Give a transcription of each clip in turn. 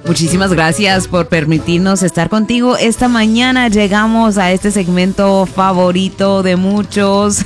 Muchísimas gracias por permitirnos estar contigo. Esta mañana llegamos a este segmento favorito de muchos.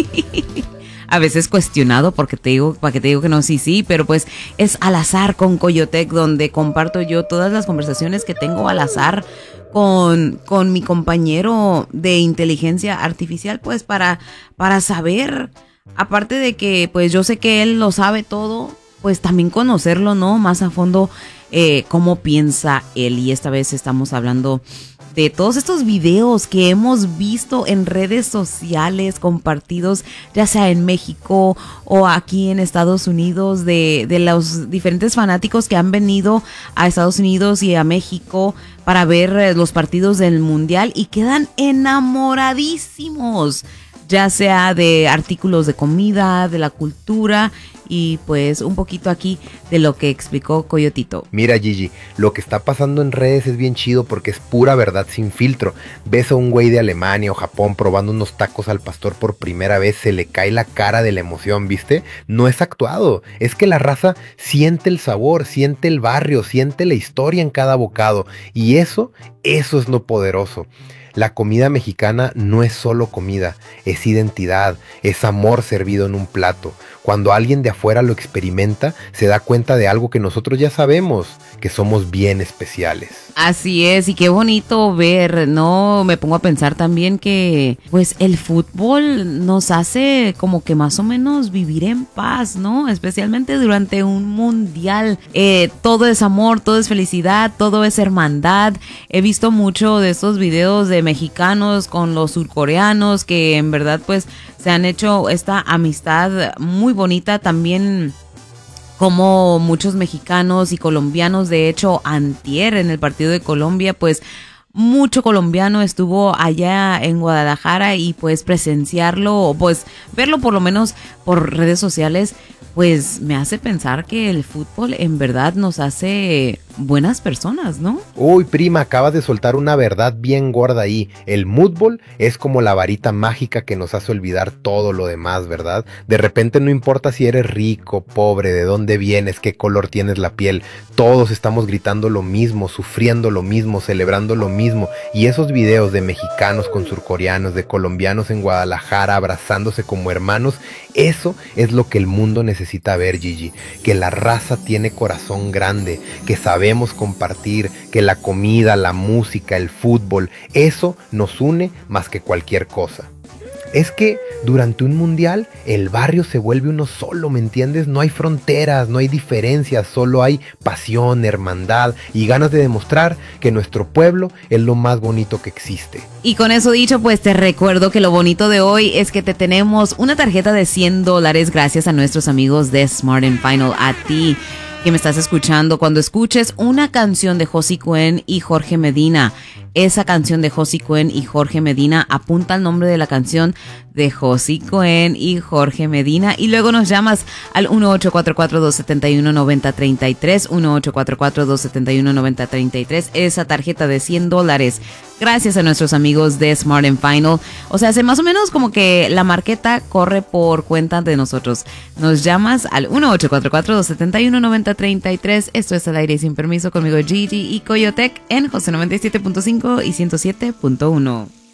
A veces cuestionado porque para que te digo que no, sí, pero pues es Al Azar con Coyotec, donde comparto yo todas las conversaciones que tengo al azar con mi compañero de inteligencia artificial, pues para saber, aparte de que pues yo sé que él lo sabe todo, pues también conocerlo, ¿no? Más a fondo, cómo piensa él. Y esta vez estamos hablando de todos estos videos que hemos visto en redes sociales compartidos, ya sea en México o aquí en Estados Unidos, de los diferentes fanáticos que han venido a Estados Unidos y a México para ver los partidos del Mundial y quedan enamoradísimos, ya sea de artículos de comida, de la cultura y pues un poquito aquí de lo que explicó Coyotito. Mira, Gigi, lo que está pasando en redes es bien chido porque es pura verdad sin filtro. Ves a un güey de Alemania o Japón probando unos tacos al pastor por primera vez, se le cae la cara de la emoción, ¿viste? No es actuado, es que la raza siente el sabor, siente el barrio, siente la historia en cada bocado y eso es lo poderoso. La comida mexicana no es solo comida, es identidad, es amor servido en un plato. Cuando alguien de afuera lo experimenta, se da cuenta de algo que nosotros ya sabemos, que somos bien especiales. Así es, y qué bonito ver, ¿no? Me pongo a pensar también que, pues, el fútbol nos hace como que más o menos vivir en paz, ¿no? Especialmente durante un mundial. Todo es amor, todo es felicidad, todo es hermandad. He visto mucho de estos videos de mexicanos con los surcoreanos que en verdad, pues, se han hecho esta amistad muy bonita también. Como muchos mexicanos y colombianos, de hecho, antier en el partido de Colombia, pues mucho colombiano estuvo allá en Guadalajara y pues presenciarlo, pues verlo por lo menos por redes sociales, pues me hace pensar que el fútbol en verdad nos hace buenas personas, ¿no? Uy, prima, acabas de soltar una verdad bien gorda ahí. El fútbol es como la varita mágica que nos hace olvidar todo lo demás, ¿verdad? De repente no importa si eres rico, pobre, de dónde vienes, qué color tienes la piel. Todos estamos gritando lo mismo, sufriendo lo mismo, celebrando lo mismo. Y esos videos de mexicanos con surcoreanos, de colombianos en Guadalajara abrazándose como hermanos, eso es lo que el mundo necesita ver, Gigi. Que la raza tiene corazón grande, que sabemos compartir, que la comida, la música, el fútbol, eso nos une más que cualquier cosa. Es que durante un mundial el barrio se vuelve uno solo, ¿me entiendes? No hay fronteras, no hay diferencias, solo hay pasión, hermandad y ganas de demostrar que nuestro pueblo es lo más bonito que existe. Y con eso dicho, pues te recuerdo que lo bonito de hoy es que te tenemos una tarjeta de $100 gracias a nuestros amigos de Smart & Final. A ti que me estás escuchando, cuando escuches una canción de Josie Cuen y Jorge Medina, esa canción de Josie Cuen y Jorge Medina, apunta el nombre de la canción de Josie Cuen y Jorge Medina y luego nos llamas al 1844-271-9033, 1844-271-9033, esa tarjeta de $100 gracias a nuestros amigos de Smart & Final. O sea, hace más o menos como que la marqueta corre por cuenta de nosotros. Nos llamas al 1844-271-9033. Esto es Al Aire Sin Permiso conmigo, Gigi y Coyotec en José 97.5 y 107.1.